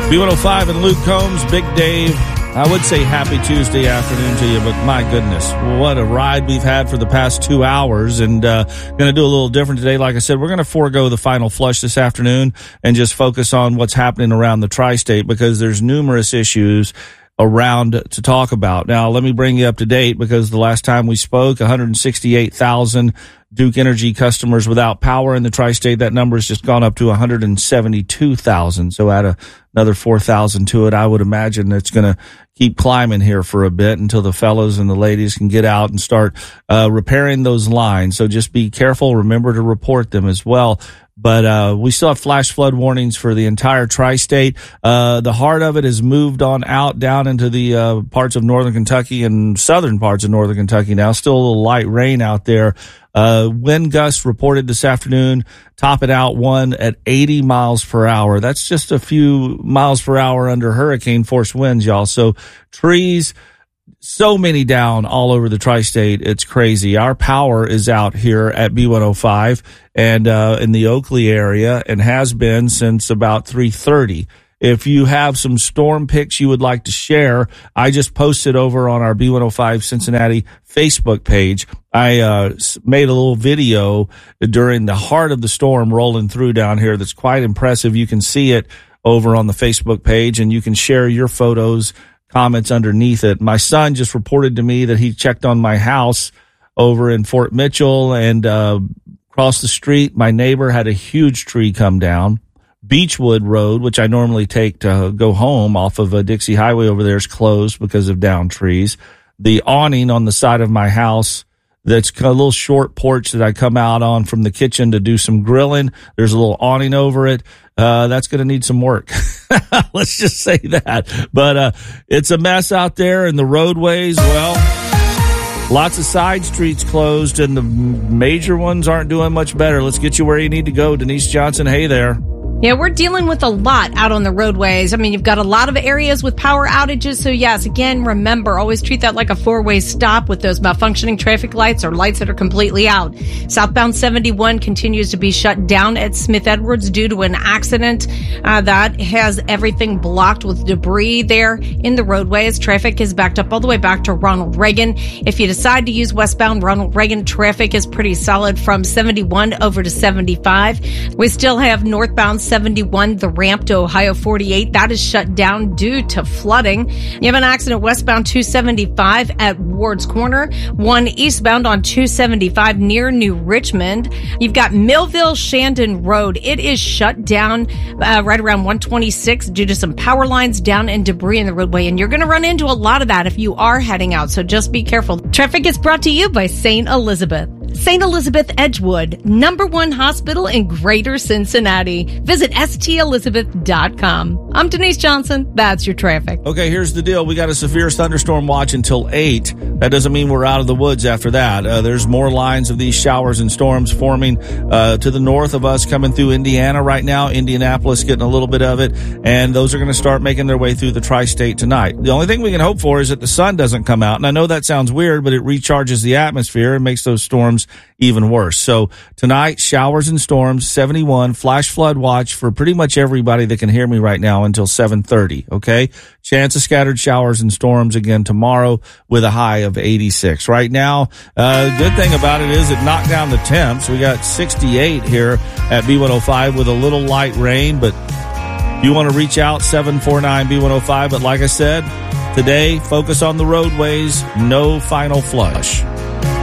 B105 and Luke Combs, Big Dave. I would say happy Tuesday afternoon to you, but my goodness, what a ride we've had for the past 2 hours. And going to do a little different today. Like I said, we're going to forego the final flush this afternoon and just focus on what's happening around the tri-state, because there's numerous issues around to talk about. Now, let me bring you up to date, because the last time we spoke, 168,000 Duke Energy customers without power in the tri-state. That number has just gone up to 172,000. So add another 4,000 to it. I would imagine it's going to keep climbing here for a bit until the fellows and the ladies can get out and start repairing those lines. So just be careful. Remember to report them as well. But we still have flash flood warnings for the entire tri-state. The heart of it has moved on out down into the parts of northern Kentucky and southern parts of northern Kentucky now. Still a little light rain out there. Wind gusts reported this afternoon, top it out one at 80 miles per hour. That's just a few miles per hour under hurricane force winds, y'all. So trees, so many down all over the tri-state. It's crazy. Our power is out here at B105 and in the Oakley area, and has been since about 3:30. If you have some storm pics you would like to share, I just posted over on our B105 Cincinnati Facebook page. I made a little video during the heart of the storm rolling through down here that's quite impressive. You can see it over on the Facebook page, and you can share your photos, comments underneath it. My son just reported to me that he checked on my house over in Fort Mitchell, and across the street, my neighbor had a huge tree come down. Beechwood Road, which I normally take to go home off of a Dixie Highway over there, is closed because of downed trees. The awning on the side of my house, that's a little short porch that I come out on from the kitchen to do some grilling, there's a little awning over it. That's going to need some work. Let's just say that. But it's a mess out there, and the roadways, well, lots of side streets closed, and the major ones aren't doing much better. Let's get you where you need to go. Denise Johnson, hey there. Yeah, we're dealing with a lot out on the roadways. I mean, you've got a lot of areas with power outages. So yes, again, remember, always treat that like a four-way stop with those malfunctioning traffic lights or lights that are completely out. Southbound 71 continues to be shut down at Smith Edwards due to an accident that has everything blocked with debris there in the roadways. Traffic is backed up all the way back to Ronald Reagan. If you decide to use westbound Ronald Reagan, traffic is pretty solid from 71 over to 75. We still have northbound 71, the ramp to Ohio 48. That is shut down due to flooding. You have an accident westbound 275 at Ward's Corner. One eastbound on 275 near New Richmond. You've got Millville-Shandon Road. It is shut down right around 126 due to some power lines down and debris in the roadway. And you're going to run into a lot of that if you are heading out. So just be careful. Traffic is brought to you by St. Elizabeth. St. Elizabeth Edgewood, #1 hospital in Greater Cincinnati. Visit stelizabeth.com. I'm Denise Johnson. That's your traffic. Okay, here's the deal. We got a severe thunderstorm watch until 8. That doesn't mean we're out of the woods after that. There's more lines of these showers and storms forming to the north of us, coming through Indiana right now. Indianapolis getting a little bit of it, and those are going to start making their way through the tri-state tonight. The only thing we can hope for is that the sun doesn't come out, and I know that sounds weird, but it recharges the atmosphere and makes those storms even worse. So tonight, showers and storms, 71, flash flood watch for pretty much everybody that can hear me right now until 7:30, okay? Chance of scattered showers and storms again tomorrow with a high of 86. Right now, good thing about it is it knocked down the temps. We got 68 here at B105 with a little light rain, but you want to reach out, 749-B105. But like I said, today, focus on the roadways, no final flush.